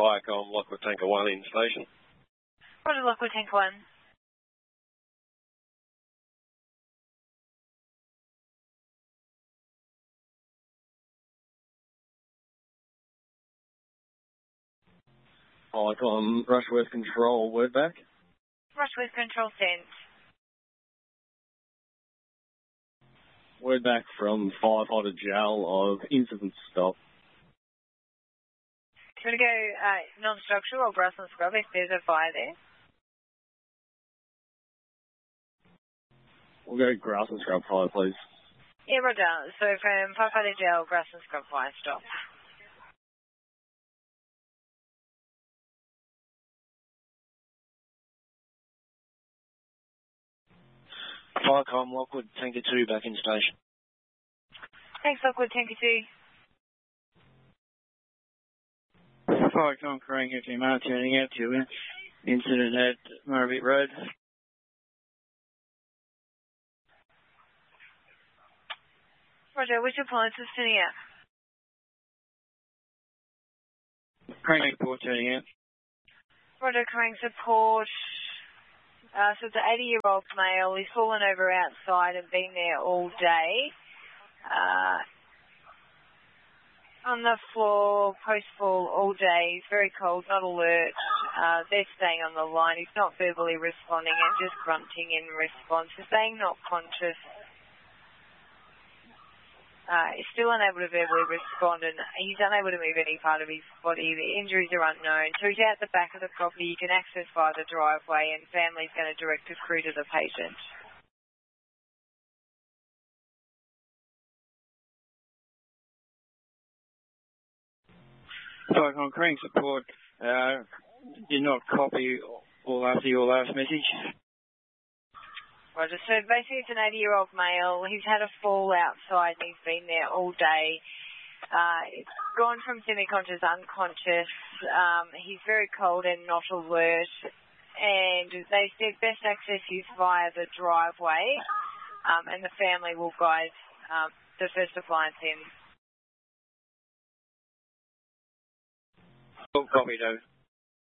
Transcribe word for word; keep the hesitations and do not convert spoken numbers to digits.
Viacom, Lockwood Tanker one in station. Roger, Lockwood Tanker one. Viacom, Rushworth Control, word back. Rushworth Control sent. Word back from firefighter Jal of incident stop. Do you want to go uh, non-structural or grass and scrub if there's a fire there? We'll go grass and scrub fire, please. Yeah, roger. So from firefighter Jal, grass and scrub fire, stop. Viacom, Lockwood Tanker two back in station. Thanks, Lockwood Tanker two. Viacom, Kerang F M R turning out to incident at Murrabit Road. Roger, which appliance is turning out? Kerang support turning out. Roger, Kerang support. Uh, so it's an eighty-year-old male. He's fallen over outside and been there all day. Uh, on the floor, post-fall all day. He's very cold, not alert. Uh, they're staying on the line. He's not verbally responding and just grunting in response. He's staying not conscious. Uh, he's still unable to verbally respond, and he's unable to move any part of his body. The injuries are unknown. So he's out the back of the property. You can access via the driveway, and family's going to direct a crew to the patient. Viacom, Kerang support uh, did not copy all after your last message. Roger. So basically it's an eighty-year-old male. He's had a fall outside and he's been there all day. Uh, it's gone from semi-conscious, unconscious. Um, he's very cold and not alert. And they said best access is via the driveway. Um, and the family will guide um, the first appliance in. All copied, over.